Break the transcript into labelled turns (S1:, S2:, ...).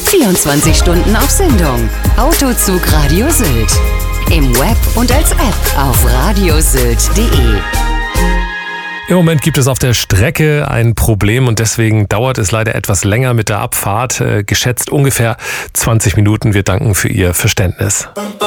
S1: 24 Stunden auf Sendung. Autozug Radio Sylt. Im Web und als App auf radiosylt.de.
S2: Im Moment gibt es auf der Strecke ein Problem und deswegen dauert es leider etwas länger mit der Abfahrt. Geschätzt ungefähr 20 Minuten. Wir danken für Ihr Verständnis.